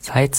Seit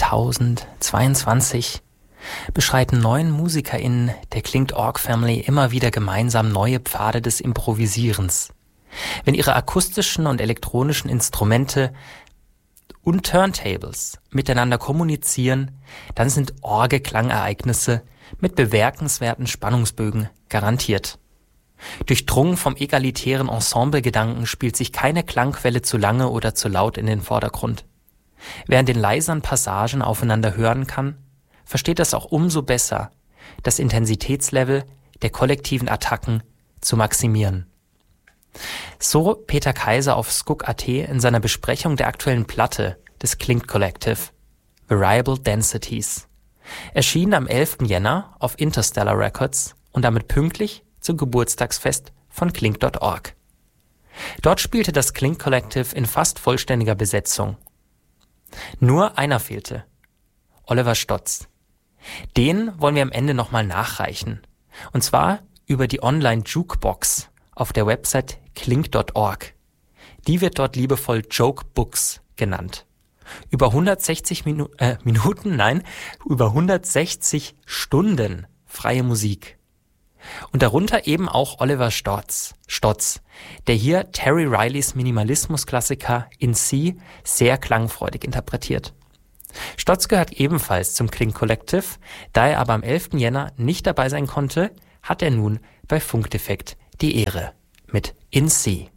2022 beschreiten 9 MusikerInnen der Klingt.org Family immer wieder gemeinsam neue Pfade des Improvisierens. Wenn ihre akustischen und elektronischen Instrumente und Turntables miteinander kommunizieren, dann sind Orgelklangereignisse mit bemerkenswerten Spannungsbögen garantiert. Durchdrungen vom egalitären Ensemblegedanken spielt sich keine Klangquelle zu lange oder zu laut in den Vordergrund. Wer in den leiseren Passagen aufeinander hören kann, versteht das auch umso besser, das Intensitätslevel der kollektiven Attacken zu maximieren. So Peter Kaiser auf Skook.at in seiner Besprechung der aktuellen Platte des Klingt Collective, Variable Densities, erschienen am 11. Jänner auf Interstellar Records und damit pünktlich zum Geburtstagsfest von Klingt.org. Dort spielte das Klingt Collective in fast vollständiger Besetzung. Nur einer fehlte, Oliver Stotz. Den wollen wir am Ende nochmal nachreichen. Und zwar über die Online-Jukebox auf der Website Klingt.org. Die wird dort liebevoll Jokebooks genannt. Über 160 über 160 Stunden freie Musik. Und darunter eben auch Oliver Stotz, der hier Terry Rileys Minimalismus-Klassiker In C sehr klangfreudig interpretiert. Stotz gehört ebenfalls zum Klingt Collective, da er aber am 11. Jänner nicht dabei sein konnte, hat er nun bei Funkdefekt die Ehre mit In C.